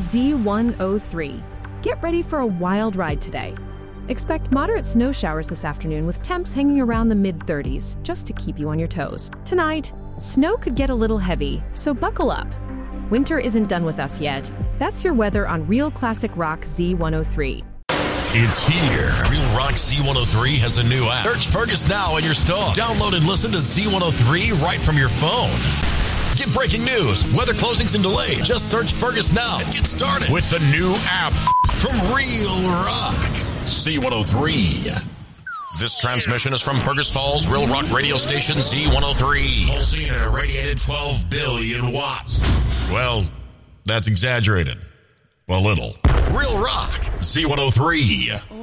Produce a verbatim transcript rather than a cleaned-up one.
Z one oh three. Get ready for a wild ride today. Expect moderate snow showers this afternoon with temps hanging around the mid thirties, just to keep you on your toes. Tonight, snow could get a little heavy, so buckle up. Winter isn't done with us yet. That's your weather on Real Classic Rock Z one oh three. It's here. Real Rock Z one oh three has a new app. Search Fergus now in your store. Download and listen to Z one oh three right from your phone. Get breaking news, weather closings and delays. Just search Fergus now and get started with the new app from Real Rock Z one oh three. This transmission is from Fergus Falls, Real Rock radio station Z one oh three. Pulsing at a radiated twelve billion watts. Well, that's exaggerated. A little. Real Rock Z one oh three.